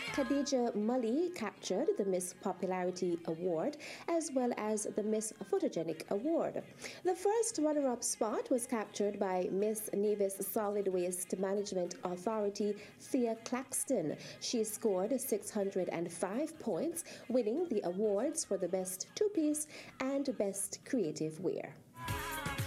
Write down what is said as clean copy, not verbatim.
Khadija Mali captured the Miss Popularity Award as well as the Miss Photogenic Award. The first runner-up spot was captured by Miss Nevis Solid Waste Management Authority Thea Claxton. She scored 605 points, winning the awards for the Best Two-Piece and Best Creative Wear.